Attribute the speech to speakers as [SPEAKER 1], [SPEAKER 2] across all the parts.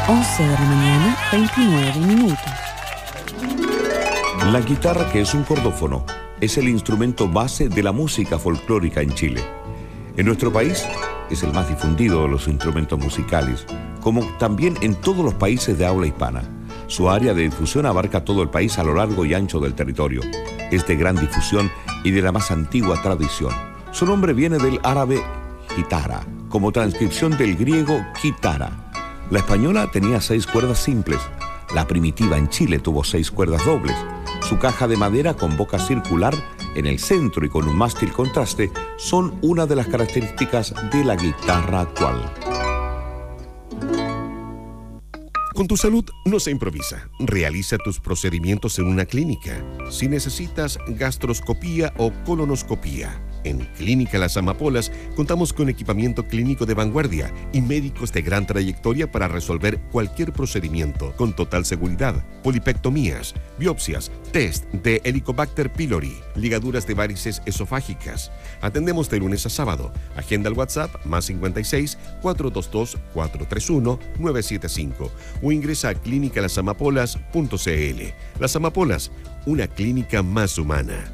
[SPEAKER 1] 11 de la mañana, 29 minutos.
[SPEAKER 2] La guitarra, que es un cordófono, es el instrumento base de la música folclórica en Chile. En nuestro país es el más difundido de los instrumentos musicales, como también en todos los países de habla hispana. Su área de difusión abarca todo el país a lo largo y ancho del territorio. Es de gran difusión y de la más antigua tradición. Su nombre viene del árabe gitara, como transcripción del griego kitara. La española tenía 6 cuerdas simples. La primitiva en Chile tuvo 6 cuerdas dobles. Su caja de madera con boca circular en el centro y con un mástil contraste son una de las características de la guitarra actual.
[SPEAKER 3] Con tu salud no se improvisa. Realiza tus procedimientos en una clínica. Si necesitas gastroscopía o colonoscopía, en Clínica Las Amapolas contamos con equipamiento clínico de vanguardia y médicos de gran trayectoria para resolver cualquier procedimiento con total seguridad. Polipectomías, biopsias, test de Helicobacter pylori, ligaduras de varices esofágicas. Atendemos de lunes a sábado. Agenda al WhatsApp +56 422 431 975 o ingresa a clinicalasamapolas.cl. Las Amapolas, una clínica más humana.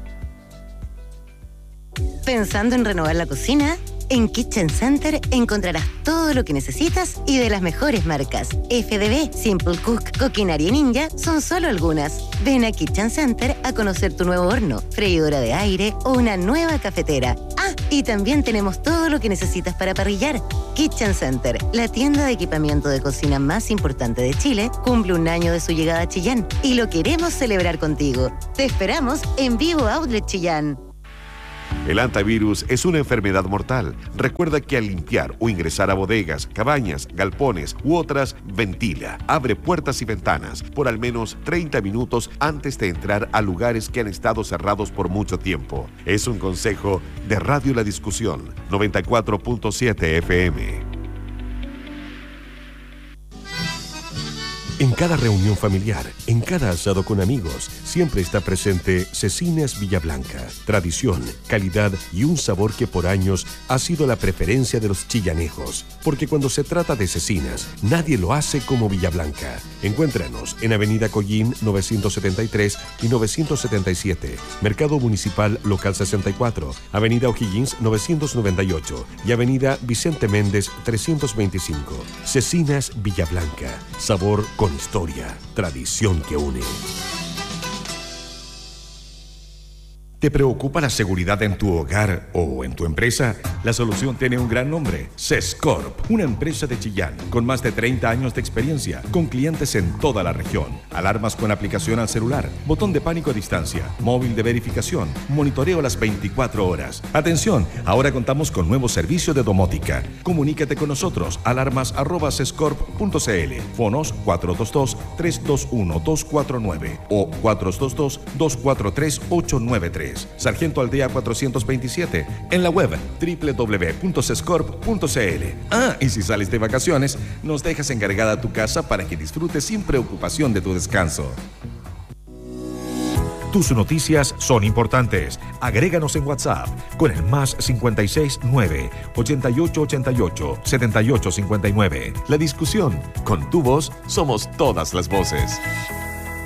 [SPEAKER 4] ¿Pensando en renovar la cocina? En Kitchen Center encontrarás todo lo que necesitas y de las mejores marcas. FDB, Simple Cook, Coquinaria Ninja son solo algunas. Ven a Kitchen Center a conocer tu nuevo horno, freidora de aire o una nueva cafetera. Ah, y también tenemos todo lo que necesitas para parrillar. Kitchen Center, la tienda de equipamiento de cocina más importante de Chile, cumple 1 año de su llegada a Chillán y lo queremos celebrar contigo. Te esperamos en Vivo Outlet Chillán.
[SPEAKER 3] El antivirus es una enfermedad mortal. Recuerda que al limpiar o ingresar a bodegas, cabañas, galpones u otras, ventila, abre puertas y ventanas por al menos 30 minutos antes de entrar a lugares que han estado cerrados por mucho tiempo. Es un consejo de Radio La Discusión, 94.7 FM. En cada reunión familiar, en cada asado con amigos, siempre está presente Cecinas Villablanca. Tradición, calidad y un sabor que por años ha sido la preferencia de los chillanejos. Porque cuando se trata de cecinas, nadie lo hace como Villablanca. Encuéntranos en Avenida Collín 973 y 977, Mercado Municipal Local 64, Avenida O'Higgins 998 y Avenida Vicente Méndez 325. Cecinas Villablanca. Sabor con historia, tradición que une. ¿Te preocupa la seguridad en tu hogar o en tu empresa? La solución tiene un gran nombre: Sescorp, una empresa de Chillán con más de 30 años de experiencia, con clientes en toda la región. Alarmas con aplicación al celular, botón de pánico a distancia, móvil de verificación, monitoreo a las 24 horas. Atención, ahora contamos con nuevo servicio de domótica. Comunícate con nosotros, alarmas@sescorp.cl, fonos 422-321-249 o 422-243-893. Sargento Aldea 427, en la web www.sescorp.cl. Ah, y si sales de vacaciones, nos dejas encargada tu casa para que disfrutes sin preocupación de tu descanso. Tus noticias son importantes. Agréganos en WhatsApp con el +56 9 8888 7859. La discusión, con tu voz somos todas las voces.